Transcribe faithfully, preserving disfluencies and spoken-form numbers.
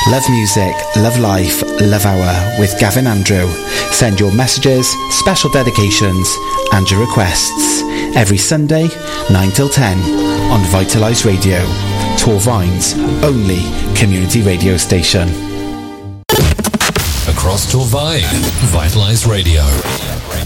Love music, love life, love hour with Gavin Andrew. Send your messages, special dedications and your requests every Sunday, nine till ten on Vitalise Radio, Torvine's only community radio station. Across Torvine, Vitalise Radio.